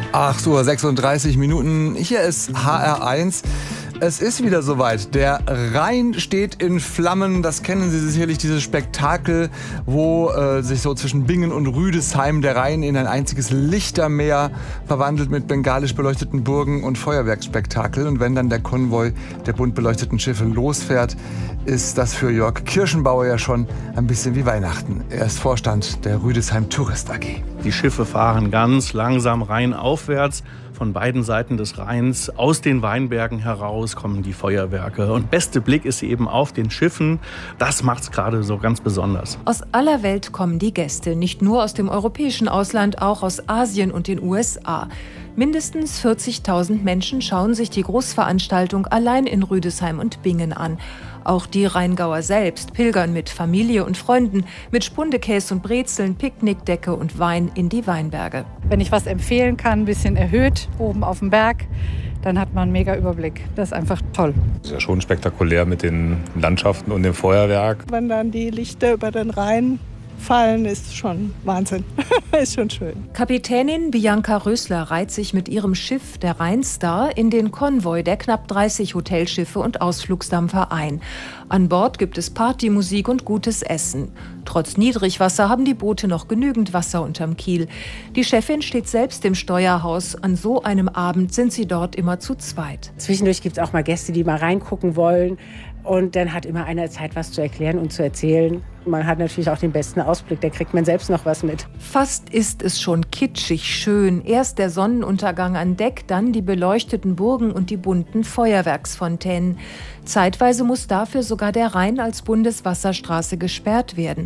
8:36 Uhr. Hier ist HR1. Es ist wieder soweit. Der Rhein steht in Flammen. Das kennen Sie sicherlich, dieses Spektakel, wo sich so zwischen Bingen und Rüdesheim der Rhein in ein einziges Lichtermeer verwandelt mit bengalisch beleuchteten Burgen und Feuerwerksspektakel. Und wenn dann der Konvoi der bunt beleuchteten Schiffe losfährt, ist das für Jörg Kirschenbauer ja schon ein bisschen wie Weihnachten. Er ist Vorstand der Rüdesheim Tourist AG. Die Schiffe fahren ganz langsam rheinaufwärts. Von beiden Seiten des Rheins, aus den Weinbergen heraus kommen die Feuerwerke. Und beste Blick ist eben auf den Schiffen. Das macht's gerade so ganz besonders. Aus aller Welt kommen die Gäste, nicht nur aus dem europäischen Ausland, auch aus Asien und den USA. Mindestens 40.000 Menschen schauen sich die Großveranstaltung allein in Rüdesheim und Bingen an. Auch die Rheingauer selbst pilgern mit Familie und Freunden, mit Spundekäse und Brezeln, Picknickdecke und Wein in die Weinberge. Wenn ich was empfehlen kann, ein bisschen erhöht, oben auf dem Berg, dann hat man einen mega Überblick. Das ist einfach toll. Das ist ja schon spektakulär mit den Landschaften und dem Feuerwerk. Wenn dann die Lichter über den Rhein fallen, ist schon Wahnsinn. Ist schon schön. Kapitänin Bianca Rösler reiht sich mit ihrem Schiff, der Rheinstar, in den Konvoi der knapp 30 Hotelschiffe und Ausflugsdampfer ein. An Bord gibt es Partymusik und gutes Essen. Trotz Niedrigwasser haben die Boote noch genügend Wasser unterm Kiel. Die Chefin steht selbst im Steuerhaus. An so einem Abend sind sie dort immer zu zweit. Zwischendurch gibt es auch mal Gäste, die mal reingucken wollen. Und dann hat immer einer Zeit, was zu erklären und zu erzählen. Man hat natürlich auch den besten Ausblick, da kriegt man selbst noch was mit. Fast ist es schon kitschig schön. Erst der Sonnenuntergang an Deck, dann die beleuchteten Burgen und die bunten Feuerwerksfontänen. Zeitweise muss dafür sogar der Rhein als Bundeswasserstraße gesperrt werden.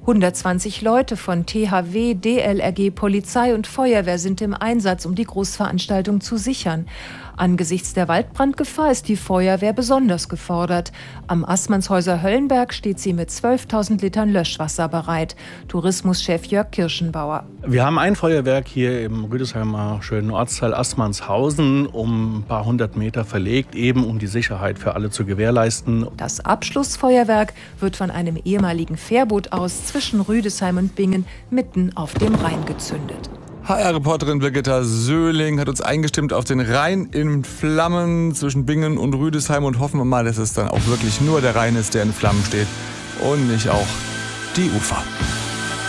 120 Leute von THW, DLRG, Polizei und Feuerwehr sind im Einsatz, um die Großveranstaltung zu sichern. Angesichts der Waldbrandgefahr ist die Feuerwehr besonders gefordert. Am Assmannshäuser Höllenberg steht sie mit 12.000 Litern Löschwasser bereit. Tourismuschef Jörg Kirschenbauer. Wir haben ein Feuerwerk hier im Rüdesheimer schönen Ortsteil Assmannshausen um ein paar hundert Meter verlegt, eben um die Sicherheit für alle zu gewährleisten. Das Abschlussfeuerwerk wird von einem ehemaligen Fährboot aus zwischen Rüdesheim und Bingen mitten auf dem Rhein gezündet. HR-Reporterin Birgitta Söhling hat uns eingestimmt auf den Rhein in Flammen zwischen Bingen und Rüdesheim und hoffen wir mal, dass es dann auch wirklich nur der Rhein ist, der in Flammen steht und nicht auch die Ufer.